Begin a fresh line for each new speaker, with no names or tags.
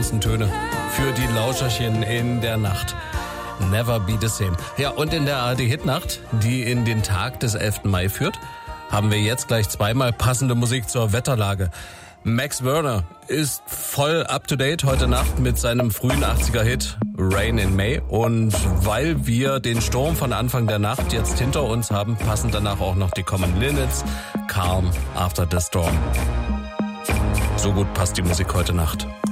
Töne für die Lauscherchen in der Nacht. Never be the same. Ja, und in der ARD-Hitnacht, die in den Tag des 11. Mai führt, haben wir jetzt gleich zweimal passende Musik zur Wetterlage. Max Werner ist voll up to date heute Nacht mit seinem frühen 80er-Hit Rain in May. Und weil wir den Sturm von Anfang der Nacht jetzt hinter uns haben, passen danach auch noch die Common Linnets, Calm After the Storm. So gut passt die Musik heute Nacht.